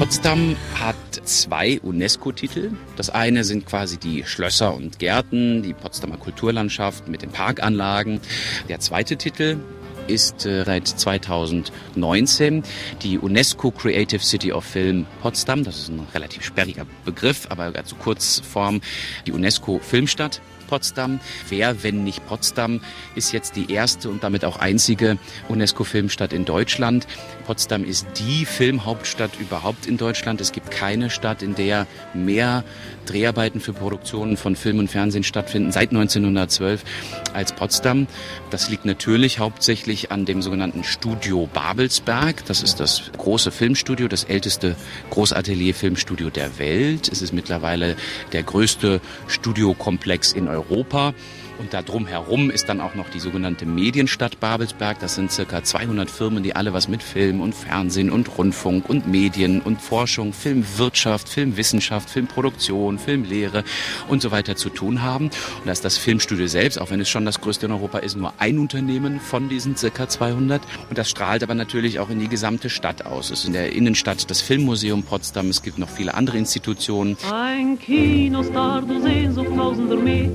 Potsdam hat 2 UNESCO-Titel. Das eine sind quasi die Schlösser und Gärten, die Potsdamer Kulturlandschaft mit den Parkanlagen. Der zweite Titel ist seit 2019 die UNESCO Creative City of Film Potsdam. Das ist ein relativ sperriger Begriff, aber zur Kurzform die UNESCO Filmstadt Potsdam. Wer, wenn nicht Potsdam, ist jetzt die erste und damit auch einzige UNESCO-Filmstadt in Deutschland. Potsdam ist die Filmhauptstadt überhaupt in Deutschland. Es gibt keine Stadt, in der mehr Dreharbeiten für Produktionen von Film und Fernsehen stattfinden seit 1912 als Potsdam. Das liegt natürlich hauptsächlich an dem sogenannten Studio Babelsberg. Das ist das große Filmstudio, das älteste Großatelier-Filmstudio der Welt. Es ist mittlerweile der größte Studiokomplex in Europa. Und da drumherum ist dann auch noch die sogenannte Medienstadt Babelsberg. Das sind circa 200 Firmen, die alle was mit Film und Fernsehen und Rundfunk und Medien und Forschung, Filmwirtschaft, Filmwissenschaft, Filmproduktion, Filmlehre und so weiter zu tun haben. Und da ist das Filmstudio selbst, auch wenn es schon das größte in Europa ist, nur ein Unternehmen von diesen circa 200. Und das strahlt aber natürlich auch in die gesamte Stadt aus. Es ist in der Innenstadt das Filmmuseum Potsdam. Es gibt noch viele andere Institutionen. Ein Kinostar, du Sehnsucht tausender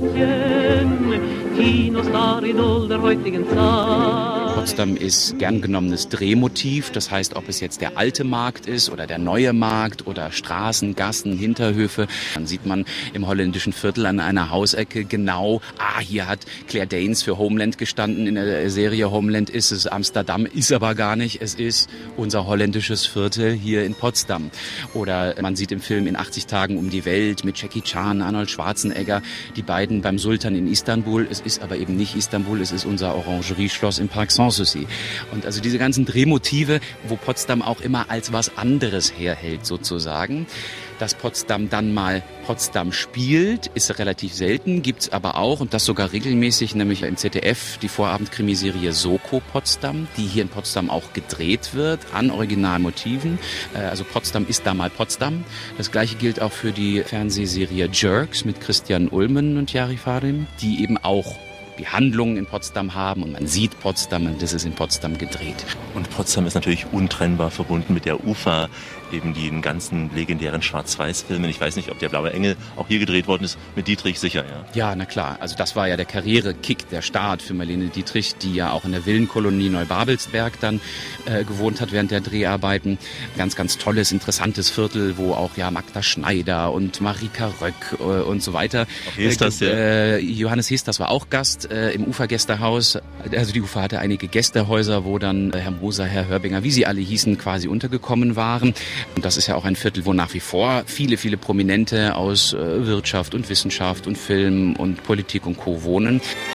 Mädchen. Kinostar, Idol der heutigen Zeit. Potsdam ist gern genommenes Drehmotiv. Das heißt, ob es jetzt der alte Markt ist oder der neue Markt oder Straßen, Gassen, Hinterhöfe. Dann sieht man im holländischen Viertel an einer Hausecke genau, hier hat Claire Danes für Homeland gestanden. In der Serie Homeland ist es Amsterdam, ist aber gar nicht. Es ist unser holländisches Viertel hier in Potsdam. Oder man sieht im Film In 80 Tagen um die Welt mit Jackie Chan, Arnold Schwarzenegger, die beiden beim Sultan in Istanbul. Es ist aber eben nicht Istanbul, es ist unser Orangerieschloss im Park Sanssouci. Und also diese ganzen Drehmotive, wo Potsdam auch immer als was anderes herhält sozusagen. Dass Potsdam dann mal Potsdam spielt, ist relativ selten, gibt's aber auch und das sogar regelmäßig, nämlich im ZDF die Vorabendkrimiserie Soko Potsdam, die hier in Potsdam auch gedreht wird an Originalmotiven. Also Potsdam ist da mal Potsdam. Das gleiche gilt auch für die Fernsehserie Jerks mit Christian Ulmen und Jari Farim, die eben auch die Handlungen in Potsdam haben und man sieht Potsdam und das ist in Potsdam gedreht. Und Potsdam ist natürlich untrennbar verbunden mit der UFA, eben den ganzen legendären Schwarz-Weiß-Filmen. Ich weiß nicht, ob der Blaue Engel auch hier gedreht worden ist, mit Dietrich sicher, ja. Ja, na klar. Also das war ja der Karrierekick, der Start für Marlene Dietrich, die ja auch in der Villenkolonie Neubabelsberg dann gewohnt hat während der Dreharbeiten. Ganz, ganz tolles, interessantes Viertel, wo auch ja Magda Schneider und Marika Röck und so weiter. Auch Hesters, ja. Johannes Hesters war auch Gast im Ufa-Gästehaus. Also die Ufa hatte einige Gästehäuser, wo dann Herr Moser, Herr Hörbinger, wie sie alle hießen, quasi untergekommen waren. Und das ist ja auch ein Viertel, wo nach wie vor viele, viele Prominente aus Wirtschaft und Wissenschaft und Film und Politik und Co. wohnen.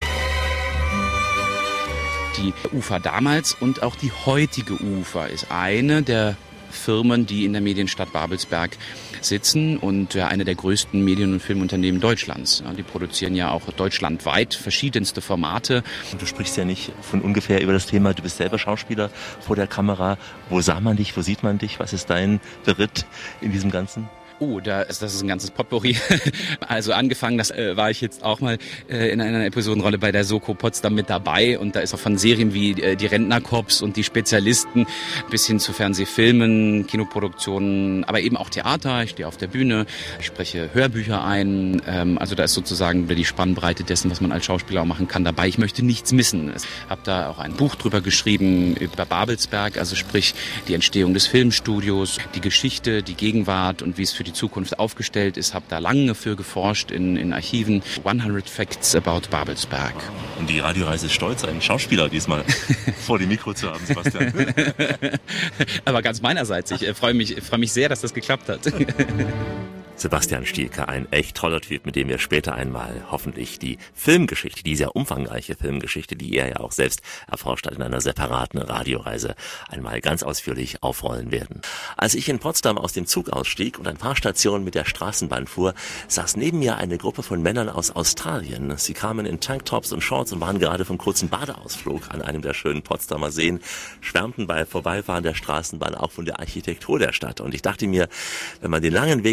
Die UFA damals und auch die heutige UFA ist eine der Firmen, die in der Medienstadt Babelsberg sitzen und ja eine der größten Medien- und Filmunternehmen Deutschlands. Ja, die produzieren ja auch deutschlandweit verschiedenste Formate. Und du sprichst ja nicht von ungefähr über das Thema, du bist selber Schauspieler vor der Kamera. Wo sah man dich, wo sieht man dich? Was ist dein Beritt in diesem Ganzen? Das ist ein ganzes Potpourri. Also angefangen, das war ich jetzt auch mal in einer Episodenrolle bei der Soko Potsdam mit dabei und da ist auch von Serien wie die Rentnerkorps und die Spezialisten bis hin zu Fernsehfilmen, Kinoproduktionen, aber eben auch Theater. Ich stehe auf der Bühne, ich spreche Hörbücher ein. Also da ist sozusagen die Spannbreite dessen, was man als Schauspieler auch machen kann, dabei. Ich möchte nichts missen. Ich habe da auch ein Buch drüber geschrieben über Babelsberg, also sprich die Entstehung des Filmstudios, die Geschichte, die Gegenwart und wie es für die Zukunft aufgestellt ist, habe da lange für geforscht in Archiven. 100 Facts about Babelsberg. Und die Radioreise ist stolz, einen Schauspieler diesmal vor dem Mikro zu haben, Sebastian. Aber ganz meinerseits, ich freue mich sehr, dass das geklappt hat. Sebastian Stielke, ein echt toller Typ, mit dem wir später einmal hoffentlich die Filmgeschichte, die sehr umfangreiche Filmgeschichte, die er ja auch selbst erforscht hat in einer separaten Radioreise, einmal ganz ausführlich aufrollen werden. Als ich in Potsdam aus dem Zug ausstieg und ein paar Stationen mit der Straßenbahn fuhr, saß neben mir eine Gruppe von Männern aus Australien. Sie kamen in Tanktops und Shorts und waren gerade vom kurzen Badeausflug an einem der schönen Potsdamer Seen, schwärmten bei Vorbeifahren der Straßenbahn auch von der Architektur der Stadt. Und ich dachte mir, wenn man den langen Weg aus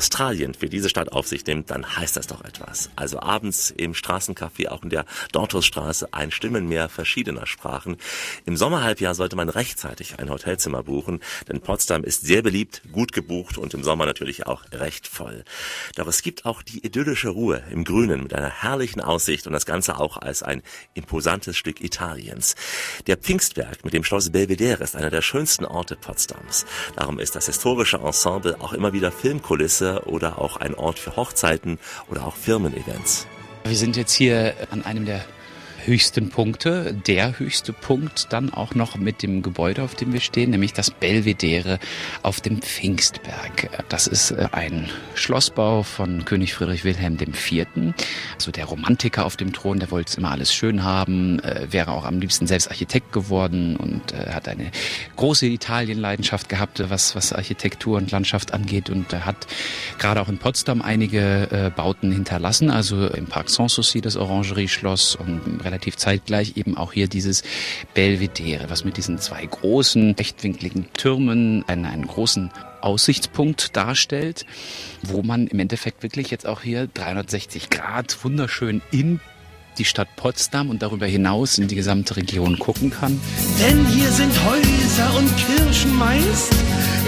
Australien für diese Stadt auf sich nimmt, dann heißt das doch etwas. Also abends im Straßencafé, auch in der Dortusstraße, ein Stimmenmeer verschiedener Sprachen. Im Sommerhalbjahr sollte man rechtzeitig ein Hotelzimmer buchen, denn Potsdam ist sehr beliebt, gut gebucht und im Sommer natürlich auch recht voll. Doch es gibt auch die idyllische Ruhe im Grünen mit einer herrlichen Aussicht und das Ganze auch als ein imposantes Stück Italiens. Der Pfingstberg mit dem Schloss Belvedere ist einer der schönsten Orte Potsdams. Darum ist das historische Ensemble auch immer wieder Filmkulisse oder auch ein Ort für Hochzeiten oder auch Firmen-Events. Wir sind jetzt hier an einem der höchsten Punkte, der höchste Punkt dann auch noch mit dem Gebäude, auf dem wir stehen, nämlich das Belvedere auf dem Pfingstberg. Das ist ein Schlossbau von König Friedrich Wilhelm IV., also der Romantiker auf dem Thron, der wollte immer alles schön haben, wäre auch am liebsten selbst Architekt geworden und hat eine große Italienleidenschaft gehabt, was Architektur und Landschaft angeht, und hat gerade auch in Potsdam einige Bauten hinterlassen, also im Park Sanssouci das Orangerie-Schloss und relativ zeitgleich eben auch hier dieses Belvedere, was mit diesen zwei großen, rechtwinkligen Türmen einen großen Aussichtspunkt darstellt, wo man im Endeffekt wirklich jetzt auch hier 360 Grad wunderschön in die Stadt Potsdam und darüber hinaus in die gesamte Region gucken kann. Denn hier sind Häuser und Kirchen meist